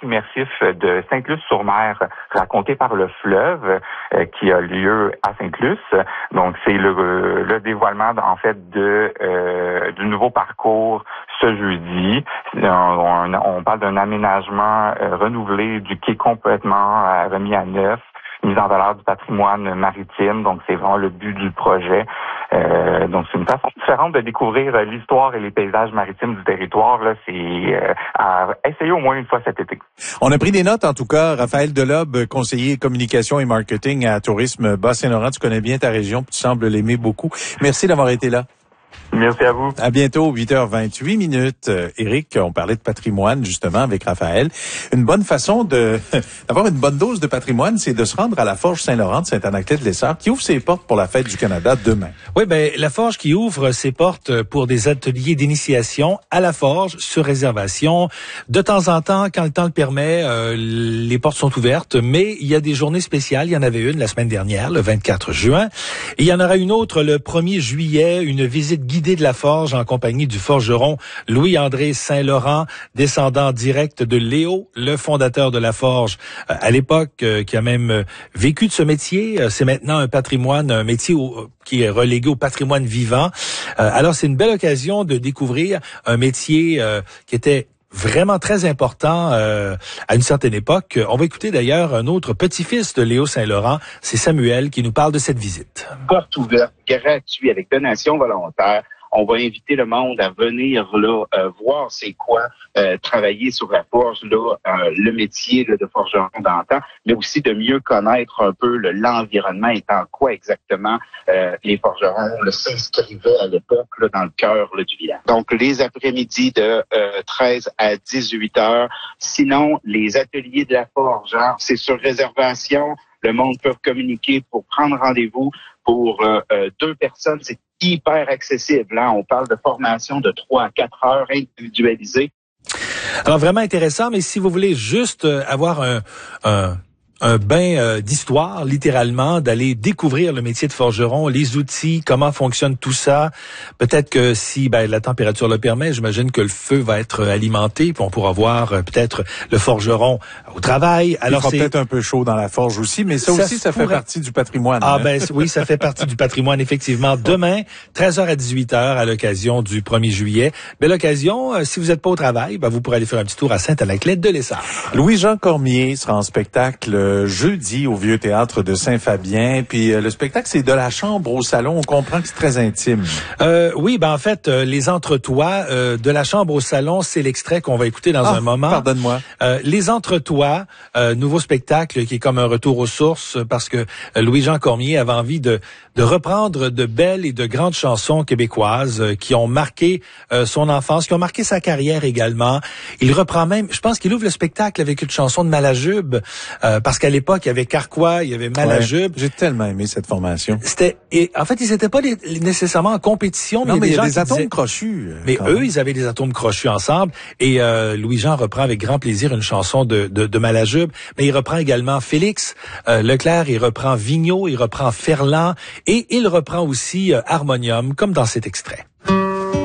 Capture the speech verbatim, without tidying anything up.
immersif de Sainte-Luce-sur-Mer raconté par le fleuve euh, qui a lieu à Sainte-Luce. Donc, c'est le, le dévoilement, en fait, de euh, du nouveau parcours ce jeudi. On, on, on parle d'un aménagement euh, renouvelé du quai complètement euh, remis à neuf, mise en valeur du patrimoine maritime. Donc, c'est vraiment le but du projet. Euh, donc, c'est une façon différente de découvrir euh, l'histoire et les paysages maritimes du territoire. Là, c'est euh, à essayer au moins une fois cet été. On a pris des notes, en tout cas. Raphaël Delob, conseiller communication et marketing à Tourisme Bas-Saint-Laurent. Tu connais bien ta région, tu sembles l'aimer beaucoup. Merci d'avoir été là. Merci à vous. À bientôt, huit heures vingt-huit minutes. Euh, Éric, on parlait de patrimoine, justement, avec Raphaël. Une bonne façon de d'avoir une bonne dose de patrimoine, c'est de se rendre à la Forge Saint-Laurent de Saint-Anaclet-de-Lessard, qui ouvre ses portes pour la Fête du Canada demain. Oui, ben la Forge qui ouvre ses portes pour des ateliers d'initiation à la Forge, sur réservation. De temps en temps, quand le temps le permet, euh, les portes sont ouvertes, mais il y a des journées spéciales. Il y en avait une la semaine dernière, le vingt-quatre juin. Et il y en aura une autre le premier juillet, une visite guidée de la Forge en compagnie du forgeron Louis-André Saint-Laurent, descendant direct de Léo, le fondateur de la Forge euh, à l'époque, euh, qui a même euh, vécu de ce métier. Euh, c'est maintenant un patrimoine, un métier au, qui est relégué au patrimoine vivant. Euh, alors, c'est une belle occasion de découvrir un métier euh, qui était vraiment très important euh, à une certaine époque. On va écouter d'ailleurs un autre petit-fils de Léo Saint-Laurent, c'est Samuel, qui nous parle de cette visite. Porte ouverte, gratuit, avec donation volontaire. On va inviter le monde à venir là euh, voir c'est quoi euh, travailler sur la forge, là, euh, le métier là, de forgeron d'antan, mais aussi de mieux connaître un peu là, l'environnement et en quoi exactement euh, les forgerons là, s'inscrivaient à l'époque là, dans le cœur là, du village. Donc les après-midi de euh, treize à dix-huit heures. Sinon, les ateliers de la forge, hein, c'est sur réservation. Le monde peut communiquer pour prendre rendez-vous pour euh, euh, deux personnes. C'est hyper accessible. Hein? On parle de formation de trois à quatre heures individualisée. Alors, vraiment intéressant, mais si vous voulez juste avoir un... un un bain euh, d'histoire, littéralement, d'aller découvrir le métier de forgeron, les outils, comment fonctionne tout ça. Peut-être que si ben, la température le permet, j'imagine que le feu va être alimenté, puis on pourra voir euh, peut-être le forgeron au travail. Alors, il fera c'est peut-être un peu chaud dans la forge aussi, mais ça, ça aussi, ça pourrait... fait partie du patrimoine. Ah hein? ben oui, ça fait partie du patrimoine, effectivement. Demain, treize heures à dix-huit heures, à l'occasion du premier juillet. Belle occasion, euh, si vous n'êtes pas au travail, ben, vous pourrez aller faire un petit tour à Saint-Anaclet-de-Lessard. Louis-Jean Cormier sera en spectacle jeudi au Vieux Théâtre de Saint-Fabien. Puis euh, le spectacle, c'est de la chambre au salon. On comprend que c'est très intime. Euh, oui, ben en fait, euh, les entretoits euh, de la chambre au salon, c'est l'extrait qu'on va écouter dans ah, un moment. Pardonne-moi. Euh, les entretoits, euh, nouveau spectacle qui est comme un retour aux sources parce que euh, Louis-Jean Cormier avait envie de de reprendre de belles et de grandes chansons québécoises euh, qui ont marqué euh, son enfance, qui ont marqué sa carrière également. Il reprend même, je pense qu'il ouvre le spectacle avec une chanson de Malajube euh, parce qu'à l'époque, il y avait Carquois, il y avait Malajube. Ouais, j'ai tellement aimé cette formation. C'était et en fait, ils n'étaient pas les, nécessairement en compétition, non, mais il y a des, des atomes disaient, crochus. Euh, mais eux, même. ils avaient des atomes crochus ensemble. Et euh, Louis-Jean reprend avec grand plaisir une chanson de, de, de Malajube, mais il reprend également Félix euh, Leclerc, il reprend Vigneault, il reprend Ferland et il reprend aussi euh, Harmonium, comme dans cet extrait.